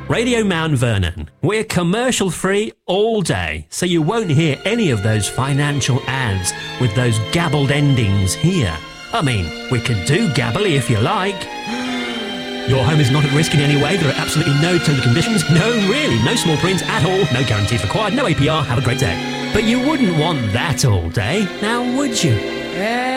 Radio Mount Vernon. We're commercial free all day, so you won't hear any of those financial ads with those gabbled endings here. I mean, we could do gabbly if you like. Your home is not at risk in any way. There are absolutely no terms and conditions. No, really, no small print at all. No guarantees required. No APR. Have a great day. But you wouldn't want that all day, now would you?